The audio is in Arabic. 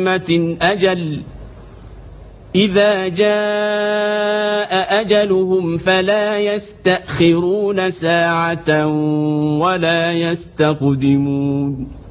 أمة أجل إذا جاء أجلهم فلا يستأخرون ساعة ولا يستقدمون